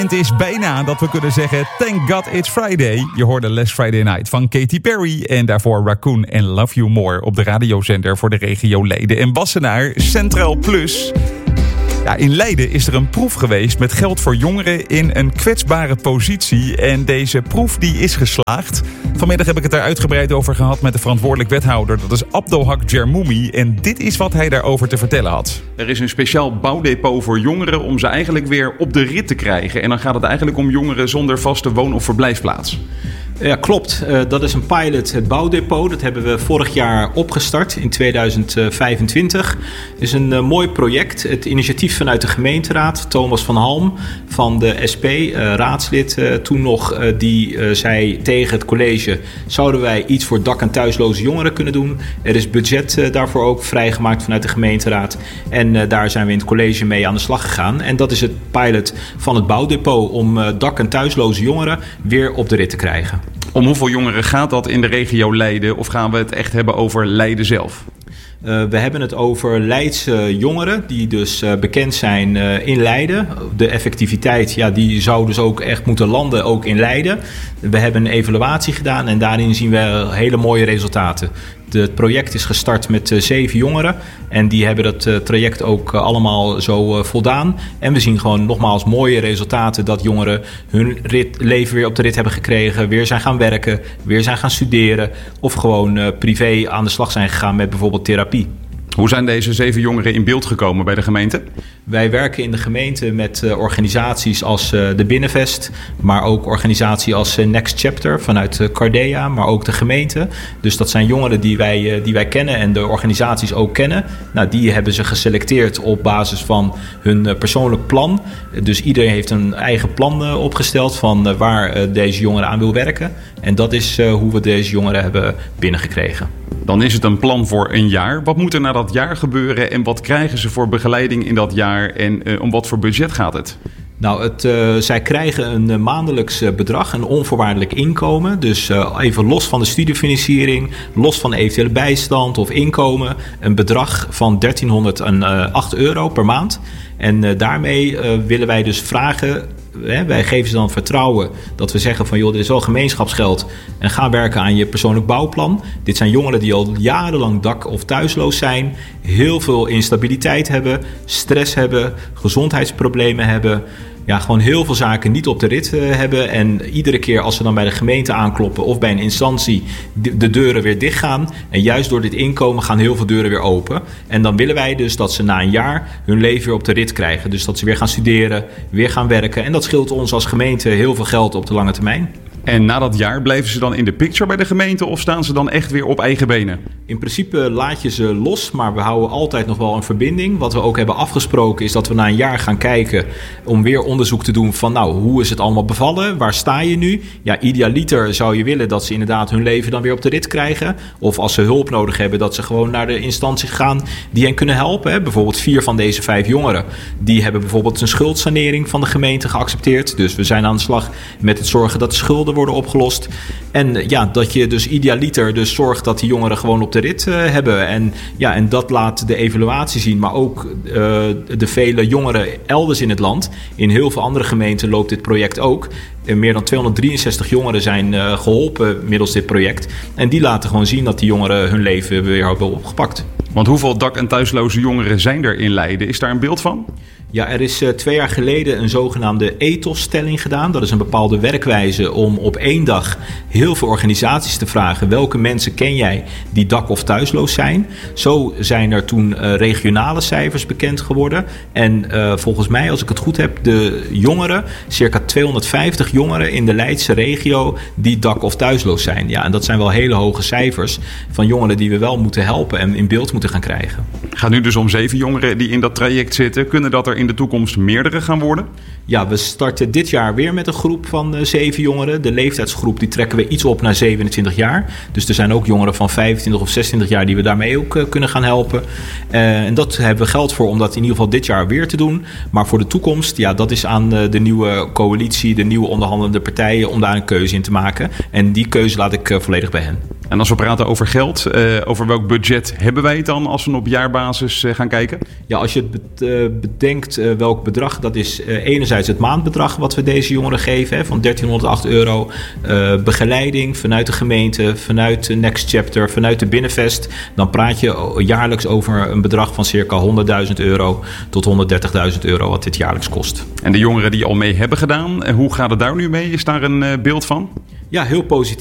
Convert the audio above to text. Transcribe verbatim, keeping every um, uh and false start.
weekend is bijna dat we kunnen zeggen thank God it's Friday. Je hoorde Last Friday Night van Katy Perry en daarvoor Raccoon en Love You More op de radiozender voor de regio Leiden en Wassenaar, Centraal Plus. Ja, in Leiden is er een proef geweest met geld voor jongeren in een kwetsbare positie. En deze proef die is geslaagd. Vanmiddag heb ik het daar uitgebreid over gehad met de verantwoordelijk wethouder. Dat is Abdelhak Jermoumi. En dit is wat hij daarover te vertellen had. Er is een speciaal bouwdepot voor jongeren om ze eigenlijk weer op de rit te krijgen. En dan gaat het eigenlijk om jongeren zonder vaste woon- of verblijfplaats. Ja, klopt. Uh, dat is een pilot, het bouwdepot. Dat hebben we vorig jaar opgestart in tweeduizend vijfentwintig. Het is een uh, mooi project. Het initiatief vanuit de gemeenteraad. Thomas van Halm van de S P, uh, raadslid uh, toen nog, uh, die uh, zei tegen het college: zouden wij iets voor dak- en thuisloze jongeren kunnen doen? Er is budget uh, daarvoor ook vrijgemaakt vanuit de gemeenteraad. En uh, daar zijn we in het college mee aan de slag gegaan. En dat is het pilot van het bouwdepot om uh, dak- en thuisloze jongeren weer op de rit te krijgen. Om hoeveel jongeren gaat dat in de regio Leiden? Of gaan we het echt hebben over Leiden zelf? Uh, we hebben het over Leidse jongeren die dus uh, bekend zijn uh, in Leiden. De effectiviteit, ja, die zou dus ook echt moeten landen ook in Leiden. We hebben een evaluatie gedaan en daarin zien we hele mooie resultaten. Het project is gestart met uh, zeven jongeren en die hebben dat uh, traject ook uh, allemaal zo uh, voldaan. En we zien gewoon nogmaals mooie resultaten dat jongeren hun rit, leven weer op de rit hebben gekregen, weer zijn gaan werken, weer zijn gaan studeren of gewoon uh, privé aan de slag zijn gegaan met bijvoorbeeld therapie. Hoe zijn deze zeven jongeren in beeld gekomen bij de gemeente? Wij werken in de gemeente met uh, organisaties als uh, de Binnenvest, maar ook organisaties als uh, Next Chapter vanuit uh, Cardea, maar ook de gemeente. Dus dat zijn jongeren die wij, uh, die wij kennen en de organisaties ook kennen. Nou, die hebben ze geselecteerd op basis van hun uh, persoonlijk plan. Dus iedereen heeft een eigen plan uh, opgesteld van uh, waar uh, deze jongeren aan wil werken. En dat is uh, hoe we deze jongeren hebben binnengekregen. Dan is het een plan voor een jaar. Wat moet er na dat jaar gebeuren en wat krijgen ze voor begeleiding in dat jaar en uh, om wat voor budget gaat het? Nou, het, uh, zij krijgen een uh, maandelijks uh, bedrag, een onvoorwaardelijk inkomen. Dus uh, even los van de studiefinanciering, los van de eventuele bijstand of inkomen. Een bedrag van dertienhonderdacht euro per maand. En uh, daarmee uh, willen wij dus vragen. Hè, wij geven ze dan vertrouwen dat we zeggen van joh, dit is wel gemeenschapsgeld en ga werken aan je persoonlijk bouwplan. Dit zijn jongeren die al jarenlang dak- of thuisloos zijn, heel veel instabiliteit hebben, stress hebben, gezondheidsproblemen hebben. Ja, gewoon heel veel zaken niet op de rit uh, hebben. En iedere keer als ze dan bij de gemeente aankloppen of bij een instantie de, de deuren weer dicht gaan. En juist door dit inkomen gaan heel veel deuren weer open. En dan willen wij dus dat ze na een jaar hun leven weer op de rit krijgen. Dus dat ze weer gaan studeren, weer gaan werken. En dat scheelt ons als gemeente heel veel geld op de lange termijn. En na dat jaar blijven ze dan in de picture bij de gemeente of staan ze dan echt weer op eigen benen? In principe laat je ze los, maar we houden altijd nog wel een verbinding. Wat we ook hebben afgesproken is dat we na een jaar gaan kijken om weer onderzoek te doen van nou, hoe is het allemaal bevallen? Waar sta je nu? Ja, idealiter zou je willen dat ze inderdaad hun leven dan weer op de rit krijgen. Of als ze hulp nodig hebben, dat ze gewoon naar de instantie gaan die hen kunnen helpen. Hè? Bijvoorbeeld vier van deze vijf jongeren, die hebben bijvoorbeeld een schuldsanering van de gemeente geaccepteerd. Dus we zijn aan de slag met het zorgen dat de schulden worden opgelost. En ja, dat je dus idealiter dus zorgt dat die jongeren gewoon op de rit uh, hebben. En ja, en dat laat de evaluatie zien, maar ook uh, de vele jongeren elders in het land. In heel veel andere gemeenten loopt dit project ook. En meer dan tweehonderddrieënzestig jongeren zijn uh, geholpen middels dit project. En die laten gewoon zien dat die jongeren hun leven weer hebben opgepakt. Want hoeveel dak- en thuisloze jongeren zijn er in Leiden? Is daar een beeld van? Ja, er is uh, twee jaar geleden een zogenaamde ethos-stelling gedaan. Dat is een bepaalde werkwijze om op één dag heel veel organisaties te vragen: welke mensen ken jij die dak- of thuisloos zijn? Zo zijn er toen uh, regionale cijfers bekend geworden. En uh, volgens mij, als ik het goed heb, de jongeren, circa tweehonderdvijftig jongeren in de Leidse regio die dak- of thuisloos zijn. Ja, en dat zijn wel hele hoge cijfers van jongeren die we wel moeten helpen en in beeld moeten gaan krijgen. Het gaat nu dus om zeven jongeren die in dat traject zitten. Kunnen dat er in de toekomst meerdere gaan worden? Ja, we starten dit jaar weer met een groep van uh, zeven jongeren. De leeftijdsgroep die trekken we iets op naar zevenentwintig jaar. Dus er zijn ook jongeren van vijfentwintig of zesentwintig jaar die we daarmee ook uh, kunnen gaan helpen. Uh, en dat hebben we geld voor om dat in ieder geval dit jaar weer te doen. Maar voor de toekomst, ja, dat is aan uh, de nieuwe coalitie, de nieuwe onderhandelende partijen om daar een keuze in te maken. En die keuze laat ik uh, volledig bij hen. En als we praten over geld, uh, over welk budget hebben wij het dan als we op jaarbasis uh, gaan kijken? Ja, als je het uh, bedenkt uh, welk bedrag, dat is uh, enerzijds het maandbedrag wat we deze jongeren geven, hè, van dertienhonderdacht euro. Uh, begeleiding vanuit de gemeente, vanuit de Next Chapter, vanuit de Binnenvest. Dan praat je jaarlijks over een bedrag van circa honderdduizend euro tot honderddertigduizend euro wat dit jaarlijks kost. En de jongeren die al mee hebben gedaan, hoe gaat het daar nu mee? Is daar een uh, beeld van? Ja, heel positief.